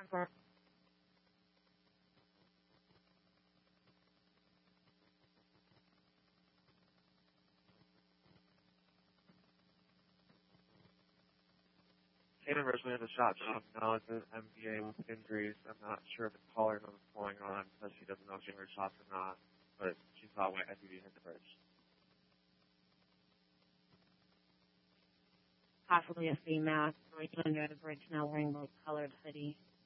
Report. Tatum originally has a shot. She acknowledges MBA with injuries. I'm not sure if the caller knows what's going on because she doesn't know if she ever shots or not, but she saw a white SUV hit the bridge. Possibly a female going under the bridge now wearing a colored hoodie.